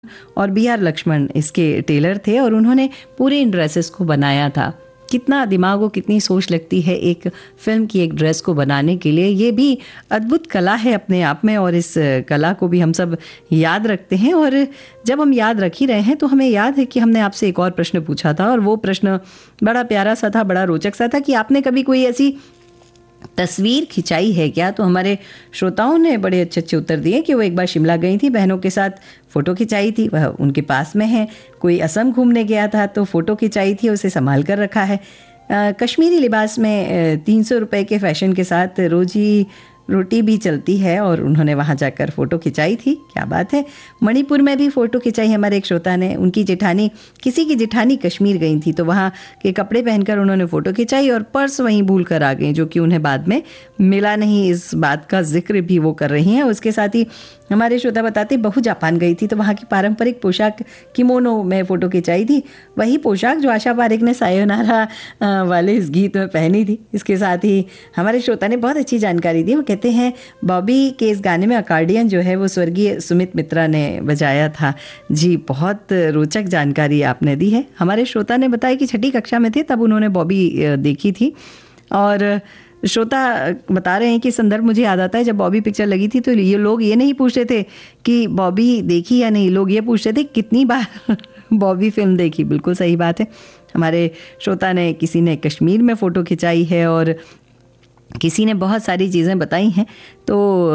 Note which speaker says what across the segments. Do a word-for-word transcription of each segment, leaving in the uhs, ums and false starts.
Speaker 1: और B are Lakshman इसके Taylor थे और उन्होंने पूरे इन ड्रेसेस को बनाया था। कितना दिमाग और कितनी सोच लगती है एक फ़िल्म की एक ड्रेस को बनाने के लिए। ये भी अद्भुत कला है अपने आप में और इस कला को भी हम सब याद रखते हैं। और जब हम याद रख ही रहे हैं तो हमें याद है कि हमने आपसे एक और प्रश्न पूछा था और वो प्रश्न बड़ा प्यारा सा था, बड़ा रोचक सा था कि आपने कभी कोई ऐसी तस्वीर खिंचाई है क्या? तो हमारे श्रोताओं ने बड़े अच्छे अच्छे उत्तर दिए कि वो एक बार शिमला गई थी, बहनों के साथ फ़ोटो खिंचाई थी, वह उनके पास में है। कोई असम घूमने गया था तो फ़ोटो खिंचाई थी, उसे संभाल कर रखा है। आ, कश्मीरी लिबास में तीन सौ रुपये के फ़ैशन के साथ रोजी रोटी भी चलती है और उन्होंने वहाँ जाकर फ़ोटो खिंचाई थी। क्या बात है। मणिपुर में भी फ़ोटो खिंचाई हमारे एक श्रोता ने। उनकी जेठानी, किसी की जेठानी कश्मीर गई थी तो वहाँ के कपड़े पहनकर उन्होंने फ़ोटो खिंचाई और पर्स वहीं भूल कर आ गई, जो कि उन्हें बाद में मिला नहीं। इस बात का जिक्र भी वो कर रही हैं। उसके साथ ही हमारे श्रोता बताते बहू जापान गई थी तो वहाँ की पारंपरिक पोशाक किमोनो में फ़ोटो खिंचाई थी, वही पोशाक जो आशा पारेख ने सायोनारा वाले इस गीत में पहनी थी। इसके साथ ही हमारे श्रोता ने बहुत अच्छी जानकारी दी। वो कहते हैं बॉबी के इस गाने में अकॉर्डियन जो है वो स्वर्गीय सुमित मित्रा ने बजाया था। जी, बहुत रोचक जानकारी आपने दी है। हमारे श्रोता ने बताया कि छठी कक्षा में थे तब उन्होंने बॉबी देखी थी और श्रोता बता रहे हैं कि संदर्भ मुझे याद आता है जब बॉबी पिक्चर लगी थी तो ये लोग ये नहीं पूछते थे कि बॉबी देखी या नहीं, लोग ये पूछते थे कितनी बार बॉबी फिल्म देखी। बिल्कुल सही बात है। हमारे श्रोता ने, किसी ने कश्मीर में फ़ोटो खिंचाई है और किसी ने बहुत सारी चीज़ें बताई हैं। तो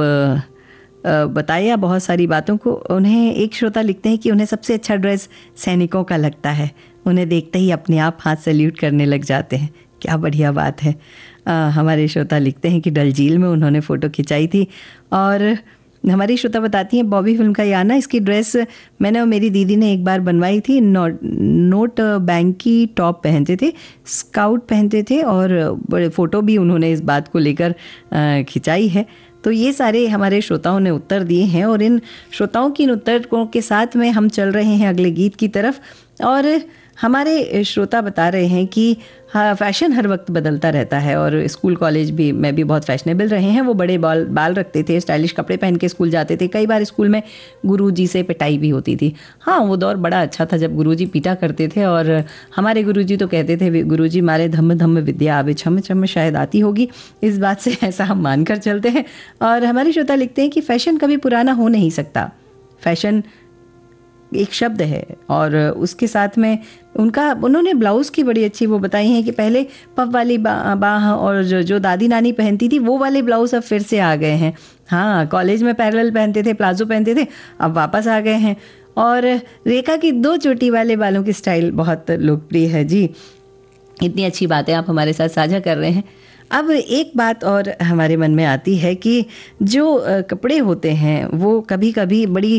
Speaker 1: बताया बहुत सारी बातों को। उन्हें एक श्रोता लिखते हैं कि उन्हें सबसे अच्छा ड्रेस सैनिकों का लगता है, उन्हें देखते ही अपने आप हाथ सैल्यूट करने लग जाते हैं। क्या बढ़िया बात है। आ, हमारे श्रोता लिखते हैं कि डल झील में उन्होंने फ़ोटो खिंचाई थी। और हमारी श्रोता बताती हैं बॉबी फिल्म का ये आना, इसकी ड्रेस मैंने और मेरी दीदी ने एक बार बनवाई थी। नोट नोट बैंक की टॉप पहनते थे, स्काउट पहनते थे और बड़े फ़ोटो भी उन्होंने इस बात को लेकर खिंचाई है। तो ये सारे हमारे श्रोताओं ने उत्तर दिए हैं और इन श्रोताओं की इन उत्तरों के साथ में हम चल रहे हैं अगले गीत की तरफ। और हमारे श्रोता बता रहे हैं कि हाँ, फ़ैशन हर वक्त बदलता रहता है और स्कूल कॉलेज भी में भी बहुत फैशनेबल रहे हैं। वो बड़े बाल बाल रखते थे, स्टाइलिश कपड़े पहन के स्कूल जाते थे। कई बार स्कूल में गुरुजी से पिटाई भी होती थी। हाँ, वो दौर बड़ा अच्छा था जब गुरुजी पीटा करते थे और हमारे गुरुजी तो कहते थे गुरुजी मारे धम्म धम्म विद्या आवे छम छम, शायद आती होगी। इस बात से ऐसा हम मानकर चलते हैं। और हमारे श्रोता लिखते हैं कि फ़ैशन कभी पुराना हो नहीं सकता, फ़ैशन एक शब्द है। और उसके साथ में उनका उन्होंने ब्लाउज़ की बड़ी अच्छी वो बताई हैं कि पहले पफ वाली बाह और जो जो दादी नानी पहनती थी वो वाले ब्लाउज़ अब फिर से आ गए हैं। हाँ, कॉलेज में पैरेलल पहनते थे, प्लाजो पहनते थे, अब वापस आ गए हैं। और रेखा की दो चोटी वाले बालों की स्टाइल बहुत लोकप्रिय है। जी, इतनी अच्छी बातें आप हमारे साथ साझा कर रहे हैं। अब एक बात और हमारे मन में आती है कि जो कपड़े होते हैं वो कभी कभी बड़ी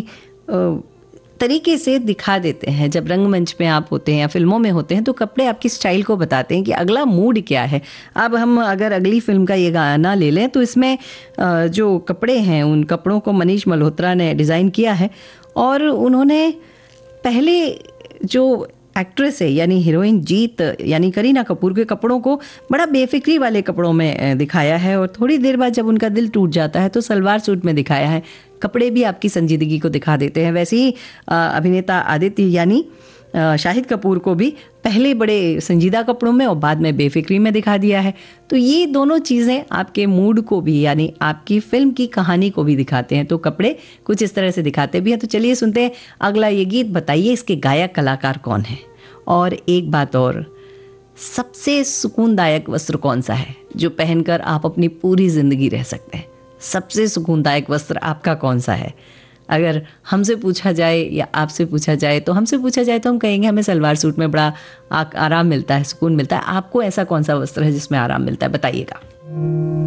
Speaker 1: तरीके से दिखा देते हैं। जब रंगमंच में आप होते हैं या फिल्मों में होते हैं तो कपड़े आपकी स्टाइल को बताते हैं कि अगला मूड क्या है। अब हम अगर अगली फिल्म का ये गाना ले लें तो इसमें जो कपड़े हैं उन कपड़ों को मनीष मल्होत्रा ने डिज़ाइन किया है और उन्होंने पहले जो एक्ट्रेस है यानी हीरोइन जीत यानी करीना कपूर के कपड़ों को बड़ा बेफिक्री वाले कपड़ों में दिखाया है और थोड़ी देर बाद जब उनका दिल टूट जाता है तो सलवार सूट में दिखाया है। कपड़े भी आपकी संजीदगी को दिखा देते हैं। वैसे ही अभिनेता आदित्य यानी शाहिद कपूर को भी पहले बड़े संजीदा कपड़ों में और बाद में बेफिक्री में दिखा दिया है। तो ये दोनों चीज़ें आपके मूड को भी यानी आपकी फिल्म की कहानी को भी दिखाते हैं। तो कपड़े कुछ इस तरह से दिखाते भी हैं। तो चलिए सुनते हैं अगला ये गीत। बताइए इसके गायक कलाकार कौन है। और एक बात और, सबसे सुकूनदायक वस्त्र कौन सा है जो पहनकर आप अपनी पूरी ज़िंदगी रह सकते हैं? सबसे सुकूनदायक वस्त्र आपका कौन सा है? अगर हमसे पूछा जाए या आपसे पूछा जाए तो हमसे पूछा जाए तो हम कहेंगे हमें सलवार सूट में बड़ा आराम मिलता है, सुकून मिलता है। आपको ऐसा कौन सा वस्त्र है जिसमें आराम मिलता है? बताइएगा।